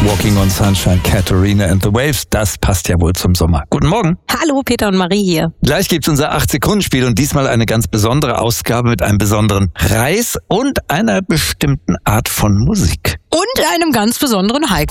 Walking on Sunshine, Katarina and the Waves, das passt ja wohl zum Sommer. Guten Morgen. Hallo, Peter und Marie hier. Gleich gibt's unser 8-Sekunden-Spiel und diesmal eine ganz besondere Ausgabe mit einem besonderen Reis und einer bestimmten Art von Musik. Und einem ganz besonderen Heiko.